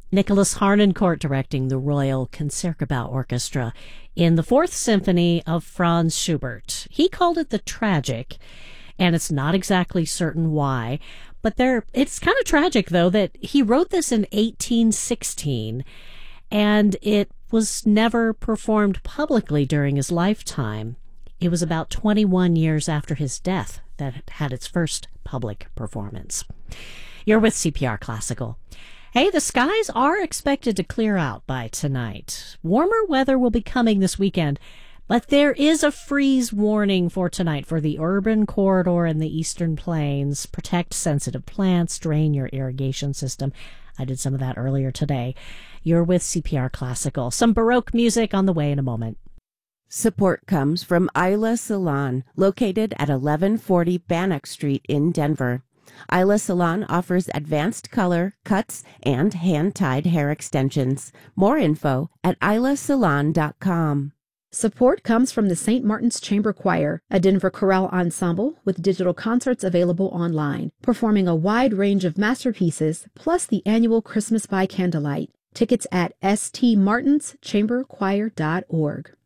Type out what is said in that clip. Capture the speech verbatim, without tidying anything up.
Nicholas Harnoncourt directing the Royal Concertgebouw Orchestra in the Fourth Symphony of Franz Schubert. He called it the tragic, and it's not exactly certain why, but there it's kind of tragic, though, that he wrote this in eighteen sixteen, and it was never performed publicly during his lifetime. It was about twenty-one years after his death that it had its first public performance. You're with C P R Classical. Hey, the skies are expected to clear out by tonight. Warmer weather will be coming this weekend, but there is a freeze warning for tonight for the urban corridor and the eastern plains. Protect sensitive plants, drain your irrigation system. I did some of that earlier today. You're with C P R Classical. Some Baroque music on the way in a moment. Support comes from Isla Salon, located at eleven forty Bannock Street in Denver. Isla Salon offers advanced color, cuts, and hand-tied hair extensions. More info at isla salon dot com. Support comes from the Saint Martin's Chamber Choir, a Denver chorale ensemble with digital concerts available online, performing a wide range of masterpieces, plus the annual Christmas by Candlelight. Tickets at s t martins chamber choir dot org.